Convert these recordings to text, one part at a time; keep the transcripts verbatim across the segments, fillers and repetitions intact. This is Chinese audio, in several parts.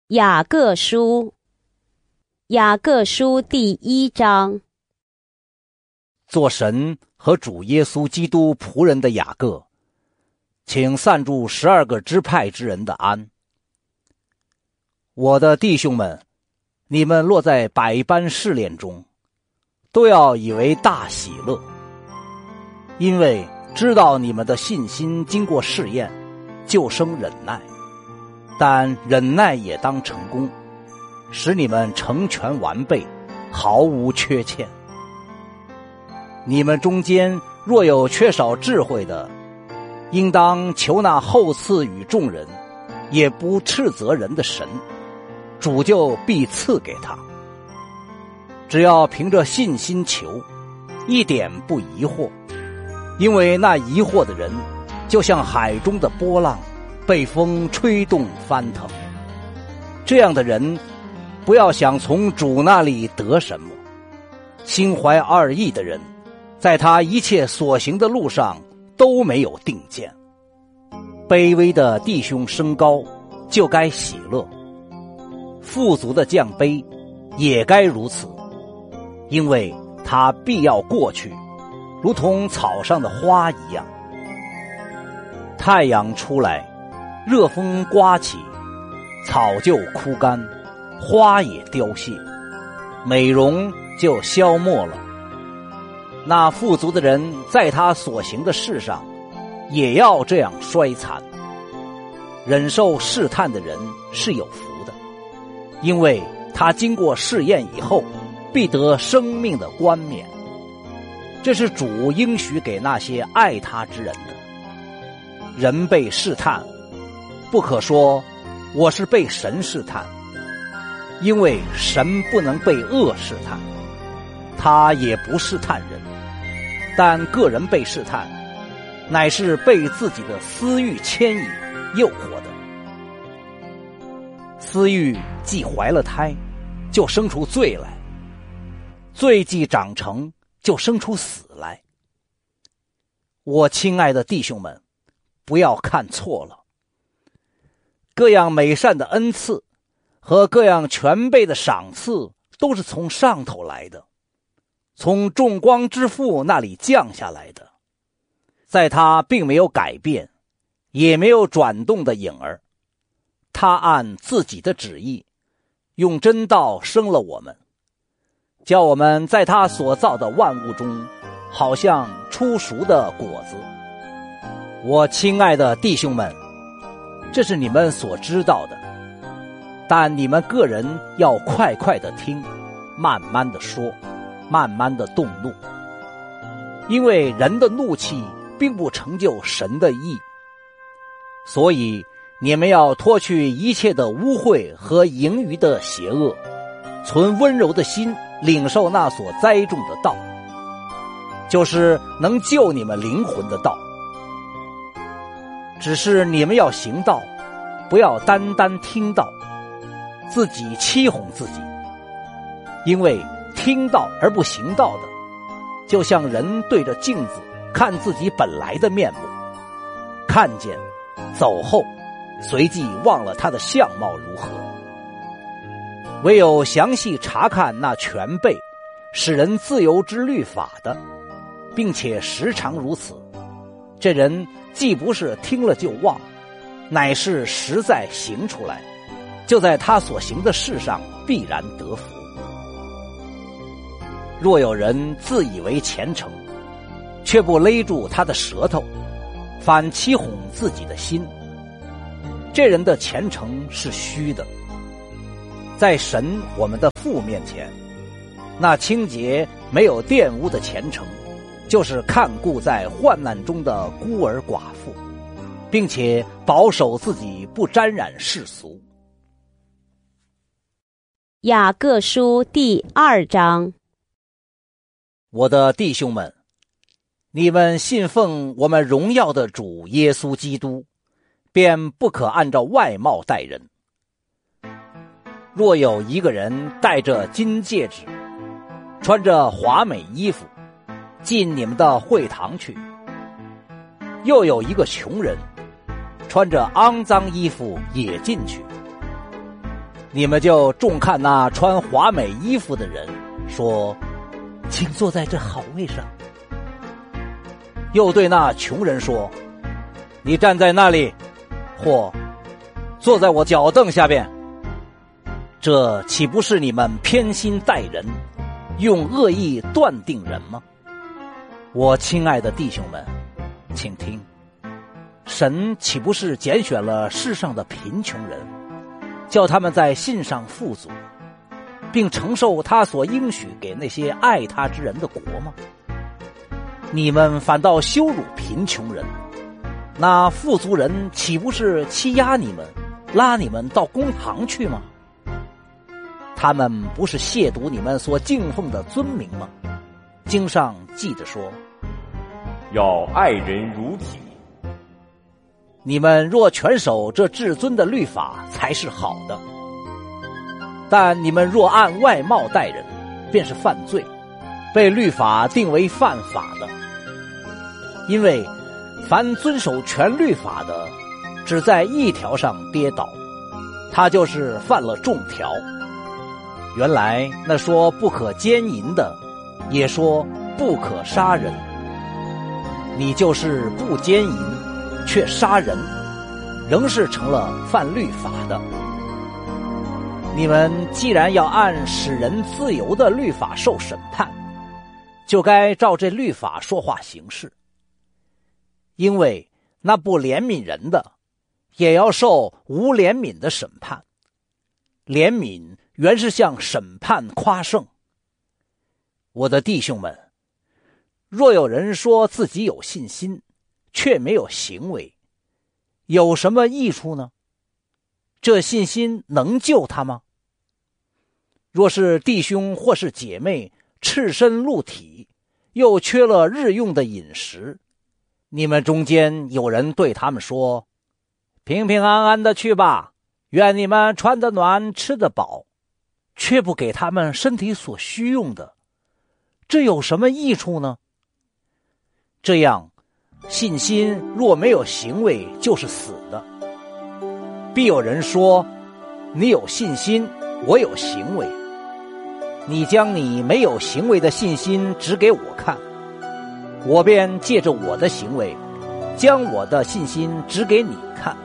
雅各书，雅各书第一章。 做神和主耶稣基督仆人的雅各，请散住十二个支派之人的安。我的弟兄们，你们落在百般试炼中，都要以为大喜乐，因为知道你们的信心经过试验，就生忍耐。但忍耐也当成功，使你们成全完备，毫无缺欠。你们中间若有缺少智慧的，应当求那厚赐与众人，也不斥责人的神，主就必赐给他。只要凭着信心求，一点不疑惑，因为那疑惑的人，就像海中的波浪，被风吹动翻腾。这样的人，不要想从主那里得什么。心怀二意的人，在他一切所行的路上都没有定见。卑微的弟兄升高，就该喜乐；富足的降卑，也该如此，因为他必要过去，如同草上的花一样。太阳出来，热风刮起，草就枯干，花也凋谢，美容就消没了。那富足的人在他所行的事上，也要这样衰残。忍受试探的人是有福的，因为他经过试验以后，必得生命的冠冕。这是主应许给那些爱他之人的。人被试探，不可说我是被神试探，因为神不能被恶试探，他也不试探人。但个人被试探，乃是被自己的私欲牵引诱惑的。私欲既怀了胎，就生出罪来；罪既长成，就生出死来。我亲爱的弟兄们，不要看错了。各样美善的恩赐和各样全备的赏赐，都是从上头来的，从众光之父那里降下来的。在他并没有改变，也没有转动的影儿。他按自己的旨意，用真道生了我们，叫我们在他所造的万物中，好像初熟的果子。我亲爱的弟兄们，这是你们所知道的，但你们个人要快快的听，慢慢的说，慢慢的动怒，因为人的怒气并不成就神的义。所以你们要脱去一切的污秽和盈余的邪恶，存温柔的心，领受那所栽种的道，就是能救你们灵魂的道。只是你们要行道，不要单单听道，自己欺哄自己。因为听道而不行道的，就像人对着镜子看自己本来的面目，看见走后，随即忘了他的相貌如何。唯有详细查看那全备使人自由之律法的，并且时常如此，这人既不是听了就忘，乃是实在行出来，就在他所行的事上必然得福。若有人自以为虔诚，却不勒住他的舌头，反欺哄自己的心，这人的虔诚是虚的。在神我们的父面前，那清洁没有玷污的虔诚，就是看顾在患难中的孤儿寡妇，并且保守自己不沾染世俗。 雅各书第二章。 我的弟兄们，你们信奉我们荣耀的主耶稣基督，便不可按照外貌待人。若有一个人戴着金戒指，穿着华美衣服，进你们的会堂去，又有一个穷人穿着肮脏衣服也进去， 你们就重看那穿华美衣服的人，说：请坐在这好位上。又对那穷人说：你站在那里，或坐在我脚凳下边。这岂不是你们偏心待人，用恶意断定人吗？我亲爱的弟兄们，请听，神岂不是拣选了世上的贫穷人，叫他们在信上富足，并承受他所应许给那些爱他之人的国吗？你们反倒羞辱贫穷人，那富足人岂不是欺压你们，拉你们到公堂去吗？他们不是亵渎你们所敬奉的尊名吗？经上记着说： 要爱人如己。 你们若全守这至尊的律法，才是好的。但你们若按外貌待人，便是犯罪，被律法定为犯法的。因为凡遵守全律法的，只在一条上跌倒，他就是犯了众条。原来那说不可奸淫的，也说不可杀人。你就是不奸淫，却杀人，仍是成了犯律法的。你们既然要按使人自由的律法受审判，就该照这律法说话行事。因为那不怜悯人的，也要受无怜悯的审判。怜悯原是向审判夸胜。我的弟兄们，若有人说自己有信心，却没有行为，有什么益处呢？这信心能救他吗？若是弟兄或是姐妹赤身露体，又缺了日用的饮食，你们中间有人对他们说：平平安安的去吧，愿你们穿得暖，吃得饱，却不给他们身体所需用的，这有什么益处呢？这样，信心若没有行为，就是死的。必有人说：你有信心，我有行为。你将你没有行为的信心指给我看，我便借着我的行为，将我的信心指给你看。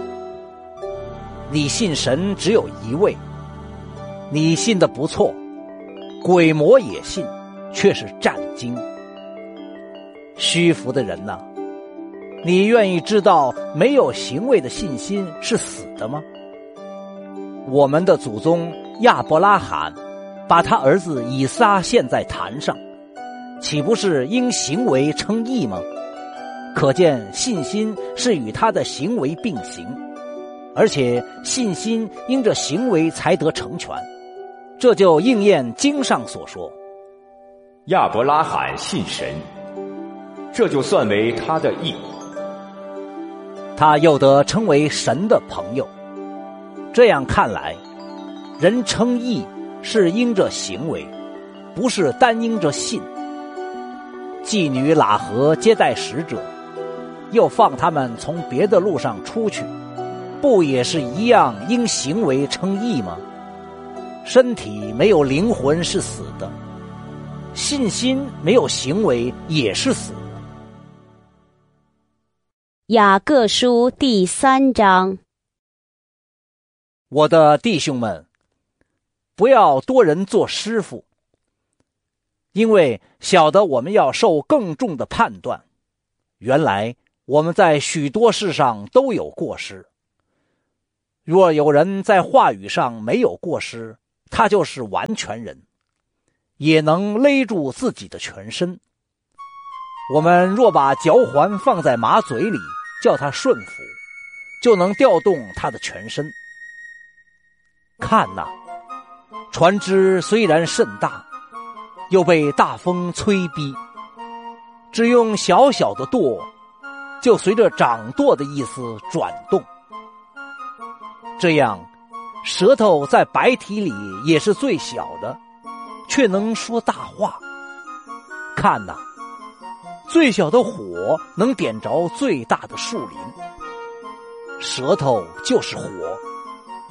你信神只有一位，你信的不错，鬼魔也信，却是战惊。虚浮的人哪，你愿意知道没有行为的信心是死的吗？我们的祖宗亚伯拉罕把他儿子以撒献在坛上，岂不是因行为称义吗？可见信心是与他的行为并行，而且信心因着行为才得成全。这就应验经上所说： 亚伯拉罕信神，这就算为他的义。 他又得称为神的朋友。这样看来，人称义是因着行为，不是单因着信。妓女喇合接待使者，又放他们从别的路上出去，不也是一样因行为称义吗？身体没有灵魂是死的，信心没有行为也是死的。 雅各书第三章。 我的弟兄们，不要多人做师傅，因为晓得我们要受更重的判断。原来我们在许多事上都有过失。若有人在话语上没有过失，他就是完全人，也能勒住自己的全身。我们若把嚼环放在马嘴里，叫它顺服，就能调动它的全身。看哪，船只虽然甚大，又被大风催逼，只用小小的舵，就随着掌舵的意思转动。这样，舌头在白体里也是最小的，却能说大话。看哪，最小的火能点着最大的树林，舌头就是火。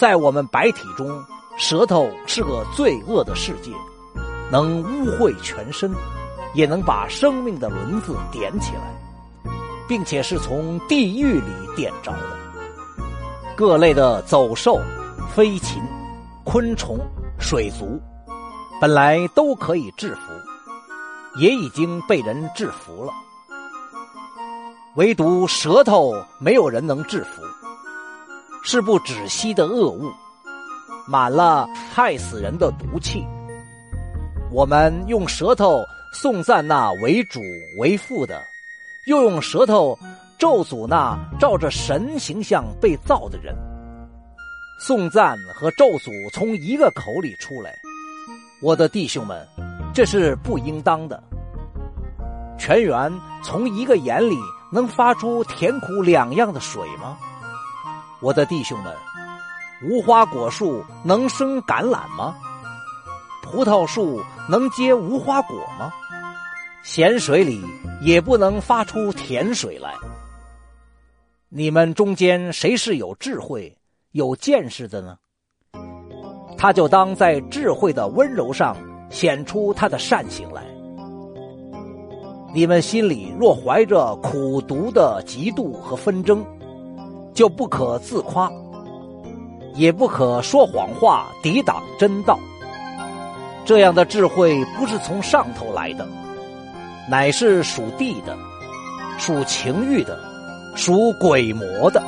在我们白体中，舌头是个罪恶的世界，能污秽全身，也能把生命的轮子点起来，并且是从地狱里点着的。各类的走兽、飞禽、昆虫、水族，本来都可以制服，也已经被人制服了，唯独舌头没有人能制服，是不止息的恶物，满了害死人的毒气。我们用舌头颂赞那为主为父的，又用舌头咒诅那照着神形象被造的人。颂赞和咒诅从一个口里出来，我的弟兄们，这是不应当的。泉源从一个眼里能发出甜苦两样的水吗？我的弟兄们，无花果树能生橄榄吗？葡萄树能结无花果吗？咸水里也不能发出甜水来。你们中间谁是有智慧有见识的呢？他就当在智慧的温柔上显出他的善行来。你们心里若怀着苦毒的嫉妒和纷争，就不可自夸，也不可说谎话抵挡真道。这样的智慧不是从上头来的，乃是属地的，属情欲的，属鬼魔的。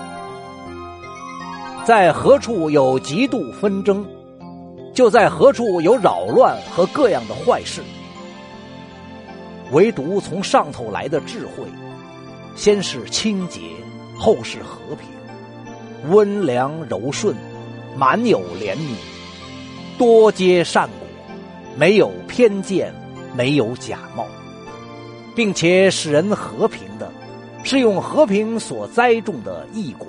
在何处有嫉妒纷争，就在何处有扰乱和各样的坏事。唯独从上头来的智慧，先是清洁，后是和平，温良柔顺，满有怜悯，多结善果，没有偏见，没有假冒，并且使人和平的，是用和平所栽种的义果。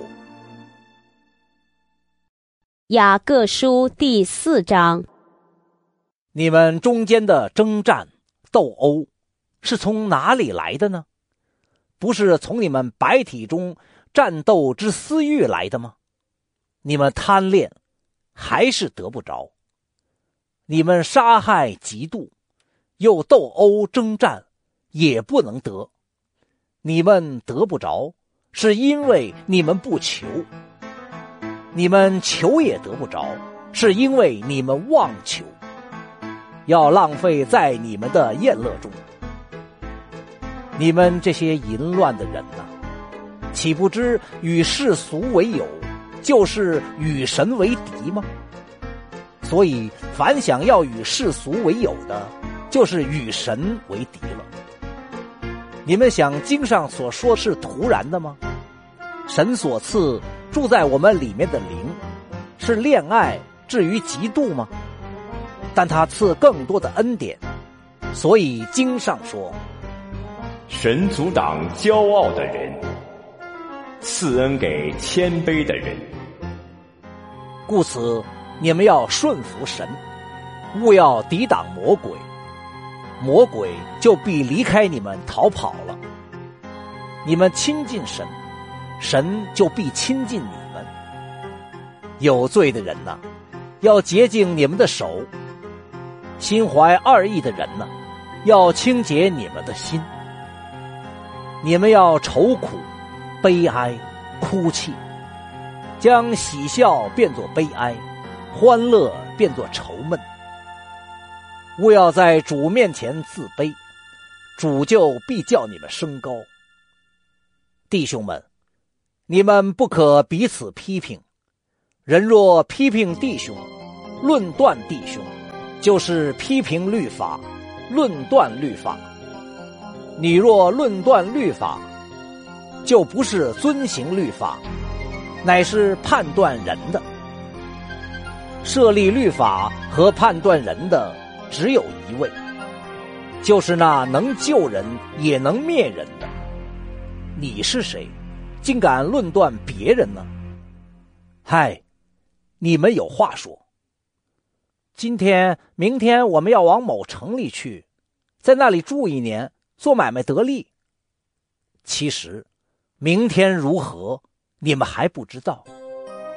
雅各书第四章。 你们中间的征战斗殴是从哪里来的呢？不是从你们白体中战斗之私欲来的吗？你们贪恋还是得不着，你们杀害嫉妒又斗殴征战也不能得。你们得不着，是因为你们不求；你们求也得不着，是因为你们妄求，要浪费在你们的宴乐中。你们这些淫乱的人哪，岂不知与世俗为友，就是与神为敌吗？所以凡想要与世俗为友的，就是与神为敌了。你们想经上所说是徒然的吗？神所赐住在我们里面的灵，是恋爱至于嫉妒吗？但他赐更多的恩典，所以经上说， 神阻挡骄傲的人，赐恩给谦卑的人。 故此你们要顺服神，勿要抵挡魔鬼，魔鬼就必离开你们逃跑了。你们亲近神，神就必亲近你们。有罪的人哪，要洁净你们的手；心怀二意的人哪，要清洁你们的心。你们要愁苦、悲哀、哭泣，将喜笑变作悲哀，欢乐变作愁闷。勿要在主面前自卑，主就必叫你们升高。弟兄们，你们不可彼此批评。人若批评弟兄，论断弟兄，就是批评律法，论断律法。你若论断律法，就不是遵行律法，乃是判断人的。设立律法和判断人的只有一位，就是那能救人也能灭人的。你是谁，竟敢论断别人呢？嗨，你们有话说。今天明天我们要往某城里去，在那里住一年，做买卖得利。其实明天如何，你们还不知道。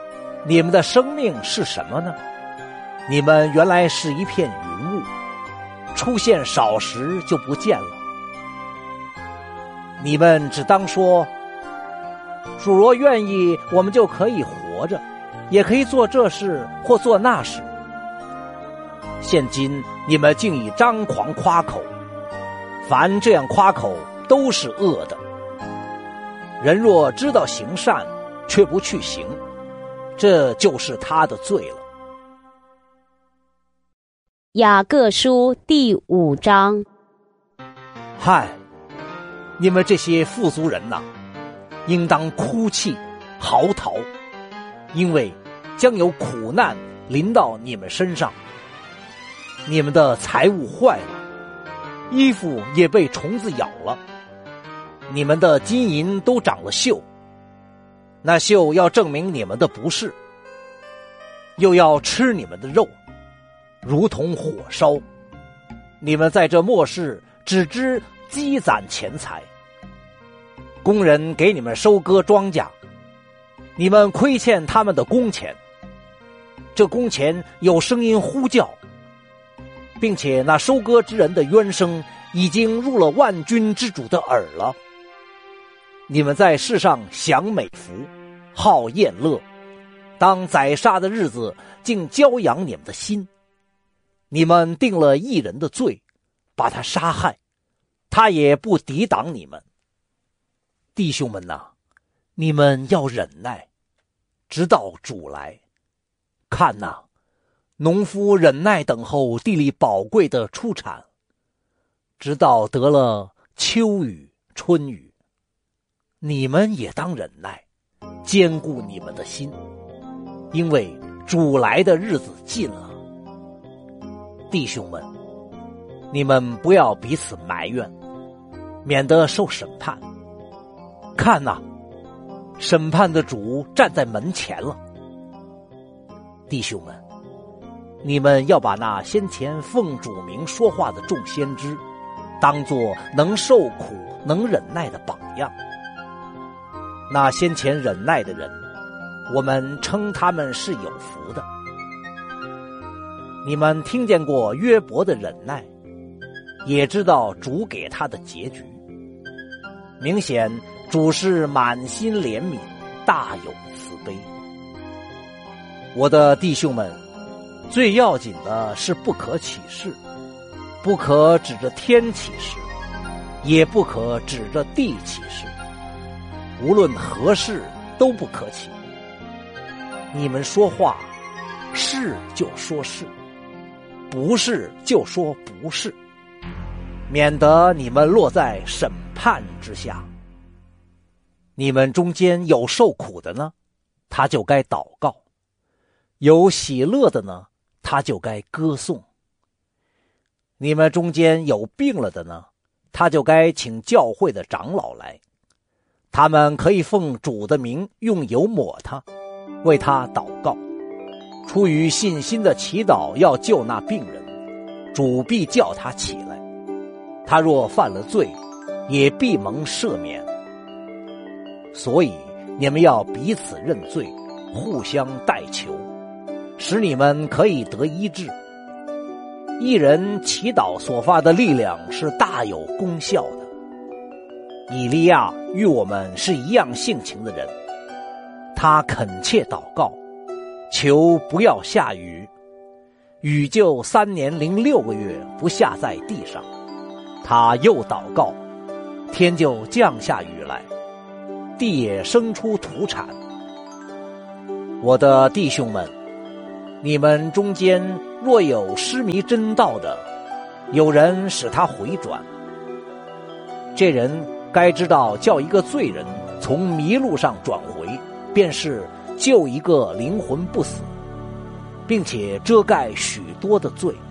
你们的生命是什么呢？你们原来是一片云雾，出现少时就不见了。你们只当说，主若愿意，我们就可以活着，也可以做这事或做那事。现今你们竟以张狂夸口，凡这样夸口都是恶的。人若知道行善，却不去行，这就是他的罪了。 雅各书第五章。 嗨，你们这些富足人呐，应当哭泣嚎啕，因为将有苦难临到你们身上。你们的财物坏了，衣服也被虫子咬了，你们的金银都长了锈，那锈要证明你们的不是，又要吃你们的肉，如同火烧。你们在这末世只知积攒钱财，工人给你们收割庄稼，你们亏欠他们的工钱，这工钱有声音呼叫，并且那收割之人的冤声已经入了万军之主的耳了。你们在世上享美福，好宴乐，当宰杀的日子竟骄养你们的心。你们定了一人的罪，把他杀害，他也不抵挡你们。弟兄们哪，你们要忍耐，直到主来。看哪，农夫忍耐等候地里宝贵的出产，直到得了秋雨春雨。你们也当忍耐，坚固你们的心，因为主来的日子近了。弟兄们，你们不要彼此埋怨，免得受审判。看哪，审判的主站在门前了。弟兄们，你们要把那先前奉主名说话的众先知当作能受苦能忍耐的榜样。那先前忍耐的人，我们称他们是有福的。你们听见过约伯的忍耐，也知道主给他的结局。明显主是满心怜悯，大有慈悲。我的弟兄们，最要紧的是不可起誓，不可指着天起誓，也不可指着地起誓，无论何事都不可起。你们说话，是就说是，不是就说不是，免得你们落在审判之下。你们中间有受苦的呢，他就该祷告；有喜乐的呢，他就该歌颂。你们中间有病了的呢，他就该请教会的长老来，他们可以奉主的名用油抹他，为他祷告。出于信心的祈祷要救那病人，主必叫他起来。他若犯了罪，也必蒙赦免。所以你们要彼此认罪，互相代求，使你们可以得医治。一人祈祷所发的力量是大有功效的。以利亚与我们是一样性情的人，他恳切祷告，求不要下雨，雨就三年零六个月不下在地上。他又祷告，天就降下雨来，地也生出土产。我的弟兄们，你们中间若有失迷真道的，有人使他回转，这人该知道叫一个罪人从迷路上转回，便是救一个灵魂不死，并且遮盖许多的罪。